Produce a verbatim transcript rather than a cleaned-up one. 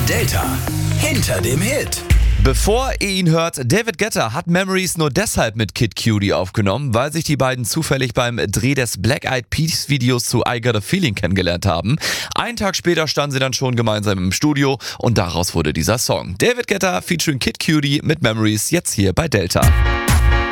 Delta hinter dem Hit. Bevor ihr ihn hört, David Guetta hat Memories nur deshalb mit Kid Cudi aufgenommen, weil sich die beiden zufällig beim Dreh des Black Eyed Peas Videos zu I Got a Feeling kennengelernt haben. Einen Tag später standen sie dann schon gemeinsam im Studio und daraus wurde dieser Song. David Guetta featuring Kid Cudi mit Memories, jetzt hier bei Delta.